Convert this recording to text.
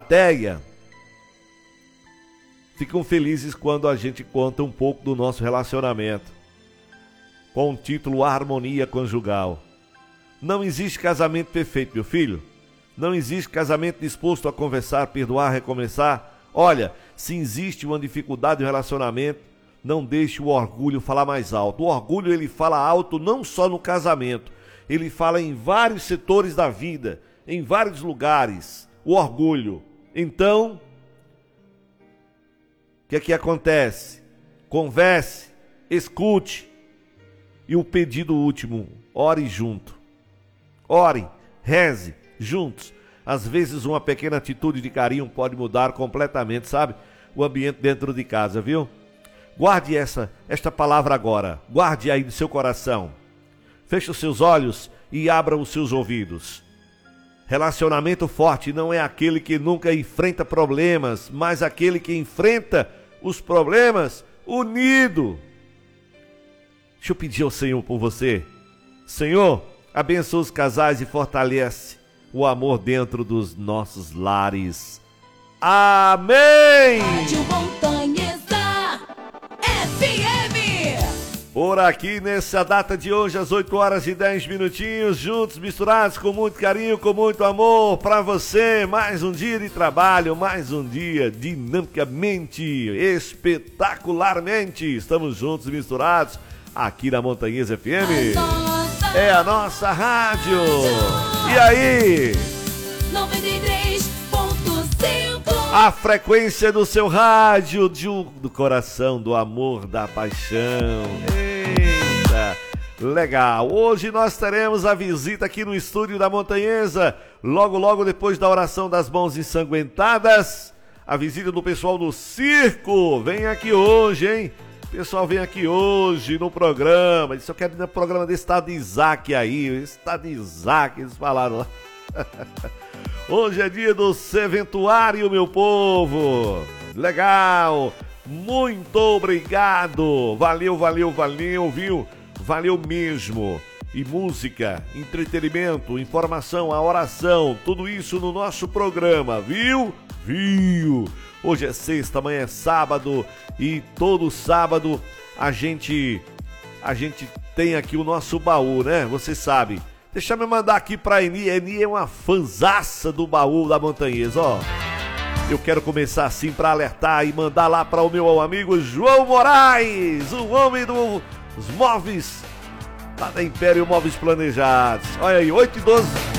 plateia ficam felizes quando a gente conta um pouco do nosso relacionamento, com o título Harmonia Conjugal. Não existe casamento perfeito, meu filho. Não existe casamento disposto a conversar, perdoar, recomeçar. Olha, se existe uma dificuldade no relacionamento, não deixe o orgulho falar mais alto. O orgulho, ele fala alto não só no casamento, ele fala em vários setores da vida, em vários lugares. O orgulho. Então, o que é que acontece? Converse, escute. E o pedido último, ore junto. Ore, reze juntos. Às vezes uma pequena atitude de carinho pode mudar completamente, sabe? O ambiente dentro de casa, viu? Guarde esta palavra agora. Guarde aí no seu coração. Feche os seus olhos e abra os seus ouvidos. Relacionamento forte não é aquele que nunca enfrenta problemas, mas aquele que enfrenta os problemas unido. Deixa eu pedir ao Senhor por você. Senhor, abençoa os casais e fortalece o amor dentro dos nossos lares. Amém! Rádio Montanhesa FM. Por aqui, nessa data de hoje, às 8 horas e 10 minutinhos, juntos, misturados, com muito carinho, com muito amor, para você, mais um dia de trabalho, mais um dia dinamicamente, espetacularmente. Estamos juntos, misturados, aqui na Montanhesa FM. É a nossa rádio. E aí? 93.5. A frequência do seu rádio, do coração, do amor, da paixão. Eita, legal. Hoje nós teremos a visita aqui no estúdio da Montanhesa. Logo depois da oração das mãos ensanguentadas, a visita do pessoal do circo. Vem aqui hoje, hein? Pessoal, vem aqui hoje no programa. Disse, eu quero ir no programa desse tal de Isaac aí. Esse tal de Isaac, eles falaram lá. Hoje é dia do serventuário, meu povo. Legal. Muito obrigado. Valeu, viu? Valeu mesmo. E música, entretenimento, informação, a oração, tudo isso no nosso programa, viu? Hoje é sexta, amanhã é sábado e todo sábado a gente tem aqui o nosso baú, né? Você sabe. Deixa eu me mandar aqui pra Eni. Eni é uma fanzaça do baú da Montanhesa, ó. Eu quero começar assim pra alertar e mandar lá para o meu amigo João Moraes, o homem dos móveis lá da Império Móveis Planejados. Olha aí, 8 e 12.